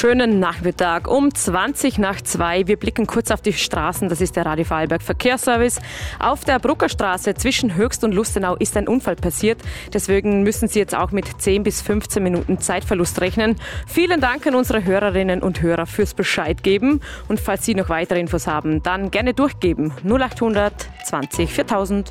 Schönen Nachmittag um 20 nach 2. Wir blicken kurz auf die Straßen. Das ist der Radio Vorarlberg Verkehrsservice. Auf der Bruckerstraße zwischen Höchst und Lustenau ist ein Unfall passiert. Deswegen müssen Sie jetzt auch mit 10 bis 15 Minuten Zeitverlust rechnen. Vielen Dank an unsere Hörerinnen und Hörer fürs Bescheid geben. Und falls Sie noch weitere Infos haben, dann gerne durchgeben. 0800 20 4000.